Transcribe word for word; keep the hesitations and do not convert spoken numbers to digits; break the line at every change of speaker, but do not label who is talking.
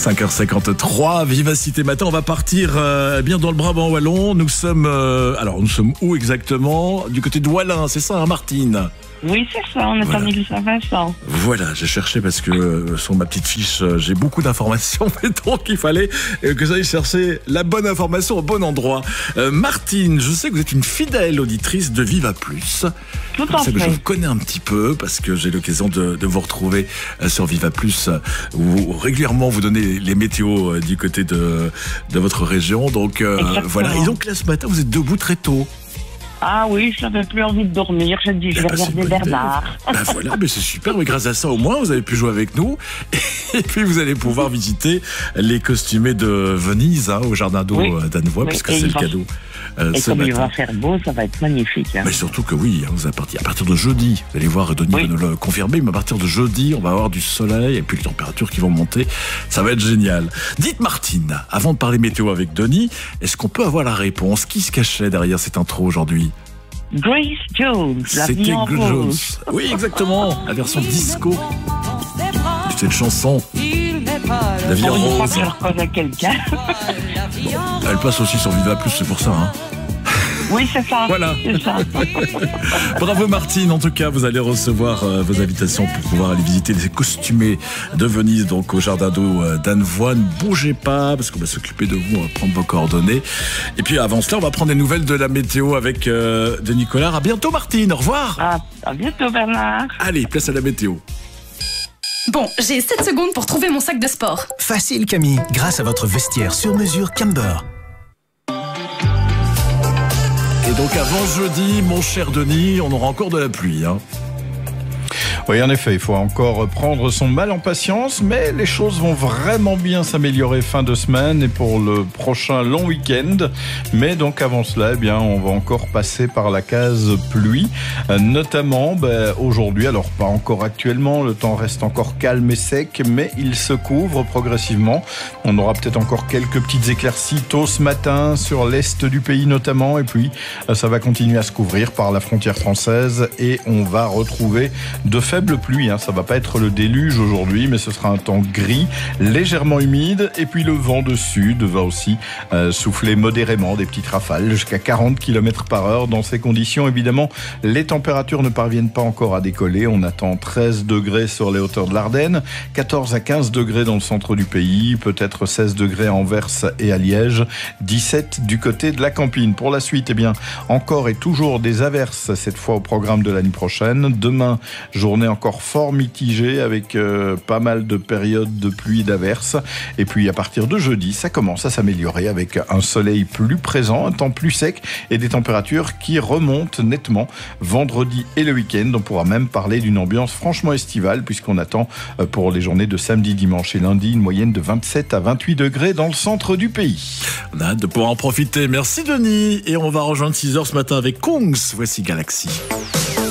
cinq heures cinquante-trois, Vivacité Matin, on va partir euh, bien dans le Brabant wallon. Nous sommes, euh, alors nous sommes où exactement? Du côté de Wallin, c'est ça, hein, Martine?
Oui, c'est ça, on est
Voilà.
à l'île Saint-Vincent.
Voilà, j'ai cherché parce que euh, sur ma petite fiche, euh, j'ai beaucoup d'informations, mais donc il fallait euh, que j'aille chercher la bonne information au bon endroit. Euh, Martine, je sais que vous êtes une fidèle auditrice de Viva Plus.
Tout
Comme
en
ça que je
fait.
vous connais un petit peu parce que j'ai l'occasion de, de vous retrouver euh, sur Viva Plus euh, où régulièrement vous donnez les météos euh, du côté de, de votre région. Donc euh,
Exactement.
voilà. Et donc là ce matin, vous êtes debout très tôt.
Ah oui, je n'avais plus envie de dormir. J'ai dit, je
Eh
vais
ben, c'est
regarder
une bonne idée.
Bernard.
Ben voilà, mais c'est super, mais grâce à ça au moins vous avez pu jouer avec nous et puis vous allez pouvoir visiter les costumés de Venise hein, au jardin d'eau
Oui.
euh, d'Annevoie
Oui,
puisque
et
c'est
il
le
va-
cadeau euh,
Et
ce
comme il
matin.
va faire beau, ça va être magnifique. Hein.
Mais surtout que oui, hein, vous à partir, à partir de jeudi, vous allez voir, Denis
Oui.
va nous le confirmer, mais à partir de jeudi, on va avoir du soleil et puis les températures qui vont monter, ça va être génial. Dites Martine, avant de parler météo avec Denis, est-ce qu'on peut avoir la réponse? Qui se cachait derrière cette intro aujourd'hui?
Grace Jones, la vie
C'était
en
Grace
rose.
Jones. Oui, exactement, la version disco de cette chanson. La vie en
Pour une fois
rose.
que je reconnais quelqu'un.
Elle passe aussi sur Viva Plus, c'est pour ça. Hein.
Oui, c'est ça.
Voilà.
C'est ça.
Bravo Martine, en tout cas vous allez recevoir euh, vos invitations pour pouvoir aller visiter les costumés de Venise, donc au jardin d'eau euh, d'Annevoie. Ne bougez pas parce qu'on va s'occuper de vous, on va prendre vos coordonnées. Et puis avant cela, on va prendre des nouvelles de la météo avec euh, de Nicolas. À bientôt Martine, au revoir.
Ah, à bientôt Bernard.
Allez, place à la météo.
Bon, j'ai sept secondes pour trouver mon sac de sport.
Facile Camille, grâce à votre vestiaire sur mesure Camber.
Et donc avant jeudi, mon cher Denis, on aura encore de la pluie. Hein.
Oui, en effet, il faut encore prendre son mal en patience, mais les choses vont vraiment bien s'améliorer fin de semaine et pour le prochain long week-end. Mais donc avant cela, eh bien, on va encore passer par la case pluie, euh, notamment ben, aujourd'hui. Alors pas encore actuellement, le temps reste encore calme et sec, mais il se couvre progressivement. On aura peut-être encore quelques petites éclaircies tôt ce matin sur l'est du pays notamment, et puis euh, ça va continuer à se couvrir par la frontière française et on va retrouver de faibles pluies, hein. Ça va pas être le déluge aujourd'hui, mais ce sera un temps gris, légèrement humide, et puis le vent de sud va aussi euh, souffler modérément, des petites rafales jusqu'à quarante kilomètres par heure. Dans ces conditions, évidemment, les températures ne parviennent pas encore à décoller. On attend treize degrés sur les hauteurs de l'Ardenne, quatorze à quinze degrés dans le centre du pays, peut-être seize degrés à Anvers et à Liège, dix-sept du côté de la Campine. Pour la suite, eh bien, encore et toujours des averses, cette fois au programme de l'année prochaine. Demain, journée encore fort mitigée avec euh, pas mal de périodes de pluie et d'averses. Et puis à partir de jeudi, ça commence à s'améliorer avec un soleil plus présent, un temps plus sec et des températures qui remontent nettement vendredi et le week-end. On pourra même parler d'une ambiance franchement estivale puisqu'on attend euh, pour les journées de samedi, dimanche et lundi une moyenne de vingt-sept à vingt-huit degrés dans le centre du pays.
On a hâte de pouvoir en profiter. Merci Denis. Et on va rejoindre six heures ce matin avec Kongs. Voici Galaxy.